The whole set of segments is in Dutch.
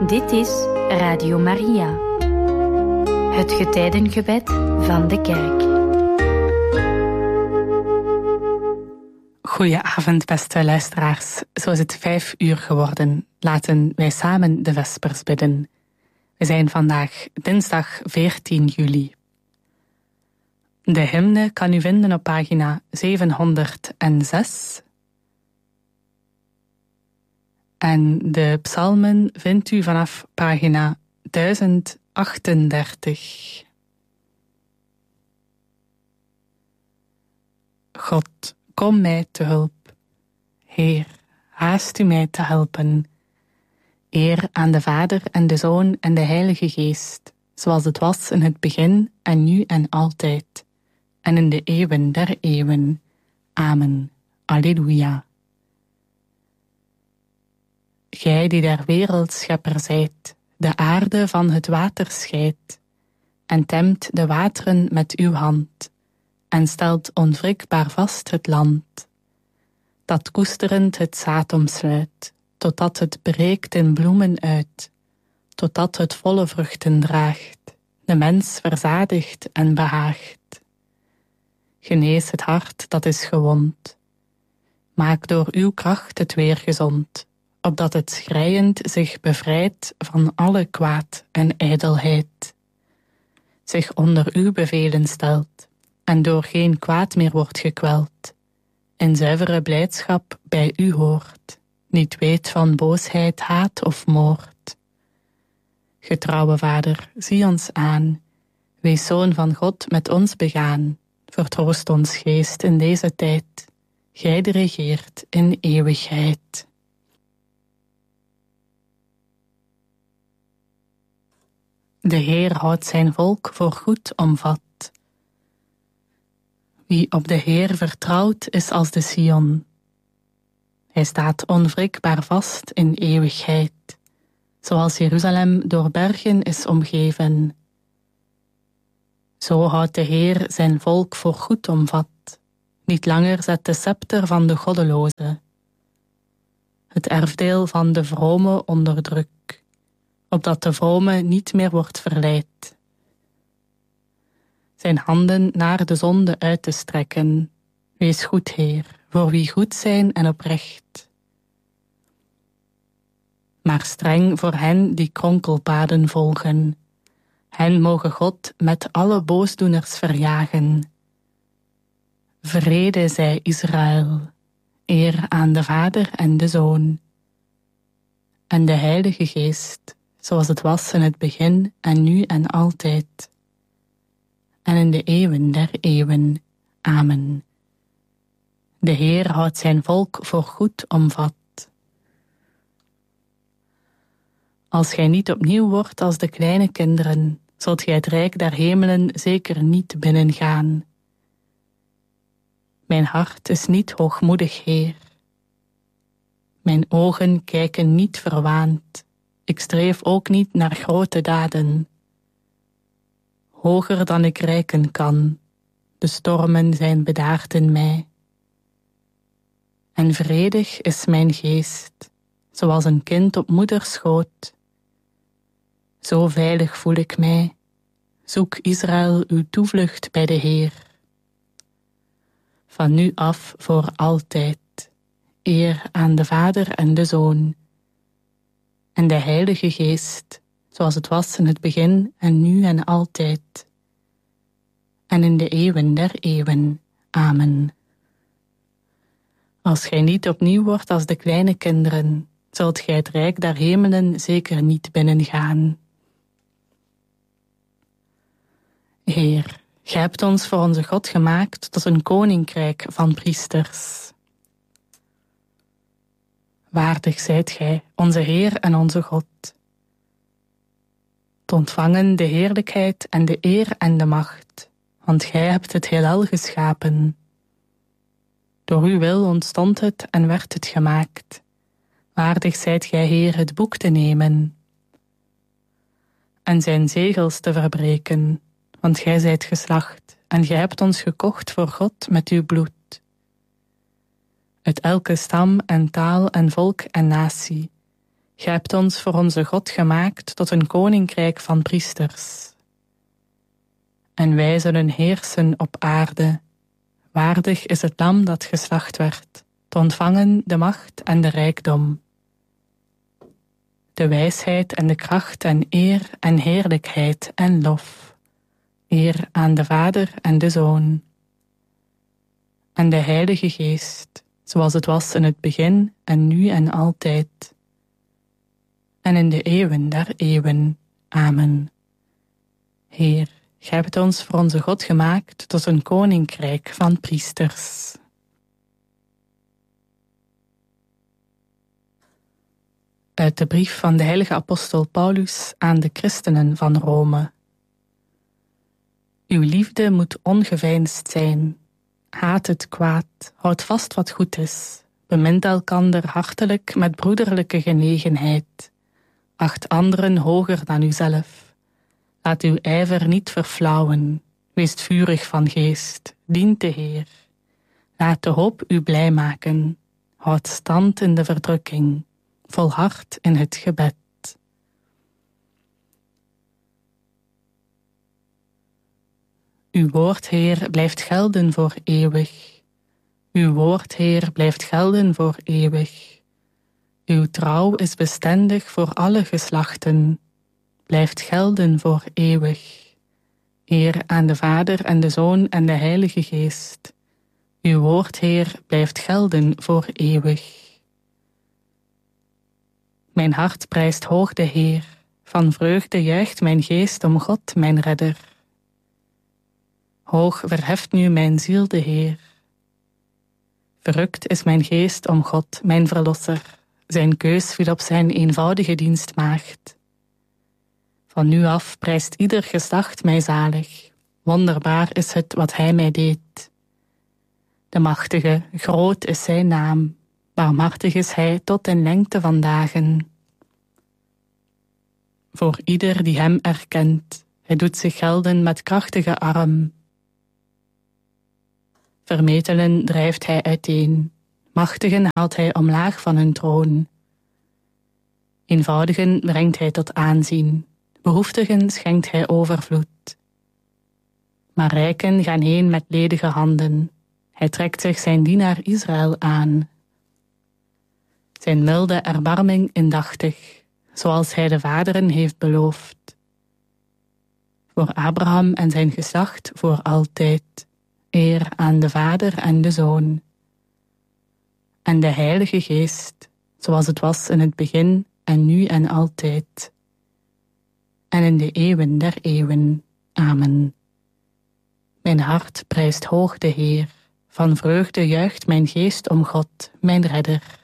Dit is Radio Maria, het getijdengebed van de kerk. Goedenavond, beste luisteraars. Zo is het 5:00 geworden. Laten wij samen de vespers bidden. We zijn vandaag dinsdag 14 juli. De hymne kan u vinden op pagina 706. En de psalmen vindt u vanaf pagina 1038. God, kom mij te hulp. Heer, haast u mij te helpen. Eer aan de Vader en de Zoon en de Heilige Geest, zoals het was in het begin en nu en altijd, en in de eeuwen der eeuwen. Amen. Alleluia. Gij die der wereld schepper zijt, de aarde van het water scheidt, en temt de wateren met uw hand, en stelt onwrikbaar vast het land, dat koesterend het zaad omsluit, totdat het breekt in bloemen uit, totdat het volle vruchten draagt, de mens verzadigt en behaagt. Genees het hart dat is gewond, maak door uw kracht het weer gezond, opdat het schreiend zich bevrijdt van alle kwaad en ijdelheid, zich onder uw bevelen stelt en door geen kwaad meer wordt gekweld, in zuivere blijdschap bij u hoort, niet weet van boosheid, haat of moord. Getrouwe Vader, zie ons aan, wees Zoon van God met ons begaan, vertroost ons geest in deze tijd, gij die regeert in eeuwigheid. De Heer houdt zijn volk voor goed omvat. Wie op de Heer vertrouwt is als de Sion. Hij staat onwrikbaar vast in eeuwigheid, zoals Jeruzalem door bergen is omgeven. Zo houdt de Heer zijn volk voor goed omvat, niet langer zet de scepter van de goddeloze, het erfdeel van de vrome onder druk, opdat de vrome niet meer wordt verleid. Zijn handen naar de zonde uit te strekken. Wees goed, Heer, voor wie goed zijn en oprecht. Maar streng voor hen die kronkelpaden volgen. Hen mogen God met alle boosdoeners verjagen. Vrede zij Israël, eer aan de Vader en de Zoon. En de Heilige Geest, zoals het was in het begin en nu en altijd, en in de eeuwen der eeuwen. Amen. De Heer houdt zijn volk voor goed omvat. Als gij niet opnieuw wordt als de kleine kinderen, zult gij het rijk der hemelen zeker niet binnengaan. Mijn hart is niet hoogmoedig, Heer. Mijn ogen kijken niet verwaand. Ik streef ook niet naar grote daden. Hoger dan ik reiken kan, de stormen zijn bedaard in mij. En vredig is mijn geest, zoals een kind op moeders schoot. Zo veilig voel ik mij, zoek Israël uw toevlucht bij de Heer. Van nu af voor altijd, eer aan de Vader en de Zoon, en de Heilige Geest, zoals het was in het begin en nu en altijd, en in de eeuwen der eeuwen. Amen. Als gij niet opnieuw wordt als de kleine kinderen, zult gij het rijk der hemelen zeker niet binnengaan. Heer, gij hebt ons voor onze God gemaakt tot een koninkrijk van priesters. Waardig zijt gij, onze Heer en onze God, te ontvangen de heerlijkheid en de eer en de macht, want gij hebt het heelal geschapen. Door uw wil ontstond het en werd het gemaakt. Waardig zijt gij, Heer, het boek te nemen en zijn zegels te verbreken, want gij zijt geslacht en gij hebt ons gekocht voor God met uw bloed. Uit elke stam en taal en volk en natie, Gij hebt ons voor onze God gemaakt tot een koninkrijk van priesters. En wij zullen heersen op aarde. Waardig is het lam dat geslacht werd, te ontvangen de macht en de rijkdom. De wijsheid en de kracht en eer en heerlijkheid en lof. Eer aan de Vader en de Zoon. En de Heilige Geest, zoals het was in het begin en nu en altijd. En in de eeuwen der eeuwen. Amen. Heer, gij hebt ons voor onze God gemaakt tot een koninkrijk van priesters. Uit de brief van de heilige apostel Paulus aan de christenen van Rome. Uw liefde moet ongeveinsd zijn. Haat het kwaad, houd vast wat goed is. Bemint elkander hartelijk met broederlijke genegenheid. Acht anderen hoger dan uzelf. Laat uw ijver niet verflauwen. Wees vurig van geest, dient de Heer. Laat de hoop u blij maken. Houd stand in de verdrukking. Volhard in het gebed. Uw woord, Heer, blijft gelden voor eeuwig. Uw woord, Heer, blijft gelden voor eeuwig. Uw trouw is bestendig voor alle geslachten. Blijft gelden voor eeuwig. Eer aan de Vader en de Zoon en de Heilige Geest. Uw woord, Heer, blijft gelden voor eeuwig. Mijn hart prijst hoog de Heer. Van vreugde juicht mijn geest om God, mijn redder. Hoog verheft nu mijn ziel de Heer. Verrukt is mijn geest om God, mijn verlosser. Zijn keus viel op zijn eenvoudige dienstmaagd. Van nu af prijst ieder geslacht mij zalig. Wonderbaar is het wat hij mij deed. De machtige, groot is zijn naam. Barmhartig is hij tot in lengte van dagen. Voor ieder die hem erkent, hij doet zich gelden met krachtige arm. Vermetelen drijft hij uiteen, machtigen haalt hij omlaag van hun troon. Eenvoudigen brengt hij tot aanzien, behoeftigen schenkt hij overvloed. Maar rijken gaan heen met ledige handen, hij trekt zich zijn dienaar Israël aan. Zijn milde erbarming indachtig, zoals hij de vaderen heeft beloofd. Voor Abraham en zijn geslacht voor altijd, eer aan de Vader en de Zoon. En de Heilige Geest, zoals het was in het begin en nu en altijd. En in de eeuwen der eeuwen. Amen. Mijn hart prijst hoog de Heer, van vreugde juicht mijn geest om God, mijn redder.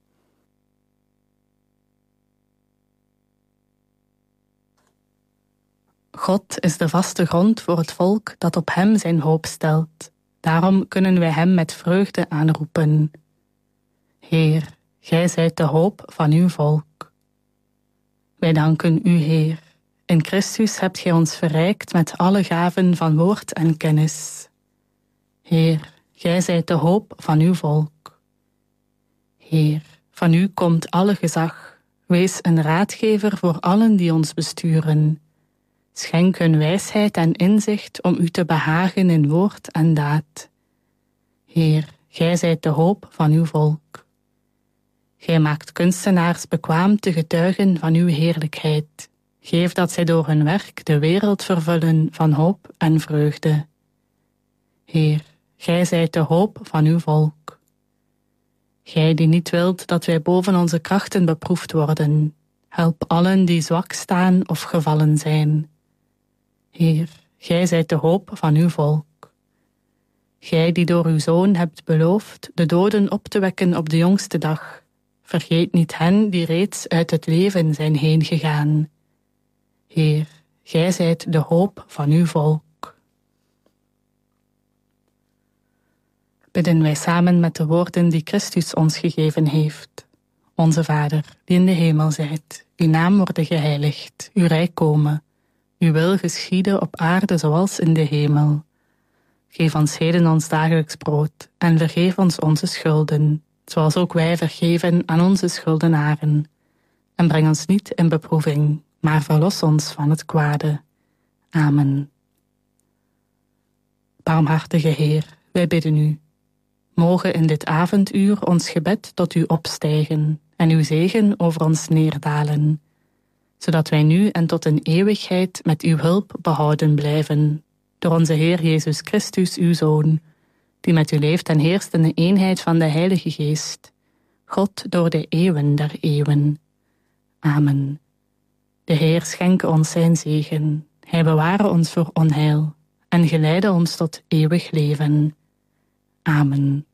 God is de vaste grond voor het volk dat op hem zijn hoop stelt. Daarom kunnen wij hem met vreugde aanroepen. Heer, gij zijt de hoop van uw volk. Wij danken u, Heer. In Christus hebt gij ons verrijkt met alle gaven van woord en kennis. Heer, gij zijt de hoop van uw volk. Heer, van u komt alle gezag. Wees een raadgever voor allen die ons besturen. Schenk hun wijsheid en inzicht om u te behagen in woord en daad. Heer, gij zijt de hoop van uw volk. Gij maakt kunstenaars bekwaam te getuigen van uw heerlijkheid. Geef dat zij door hun werk de wereld vervullen van hoop en vreugde. Heer, gij zijt de hoop van uw volk. Gij die niet wilt dat wij boven onze krachten beproefd worden, help allen die zwak staan of gevallen zijn. Heer, gij zijt de hoop van uw volk. Gij die door uw Zoon hebt beloofd de doden op te wekken op de jongste dag, vergeet niet hen die reeds uit het leven zijn heengegaan. Heer, gij zijt de hoop van uw volk. Bidden wij samen met de woorden die Christus ons gegeven heeft. Onze Vader, die in de hemel zijt, uw naam worden geheiligd, uw rijk komen. Uw wil geschieden op aarde zoals in de hemel. Geef ons heden ons dagelijks brood en vergeef ons onze schulden, zoals ook wij vergeven aan onze schuldenaren. En breng ons niet in beproeving, maar verlos ons van het kwade. Amen. Barmhartige Heer, wij bidden u. Mogen in dit avonduur ons gebed tot u opstijgen en uw zegen over ons neerdalen, zodat wij nu en tot een eeuwigheid met uw hulp behouden blijven, door onze Heer Jezus Christus, uw Zoon, die met u leeft en heerst in de eenheid van de Heilige Geest, God door de eeuwen der eeuwen. Amen. De Heer schenke ons zijn zegen, hij beware ons voor onheil en geleide ons tot eeuwig leven. Amen.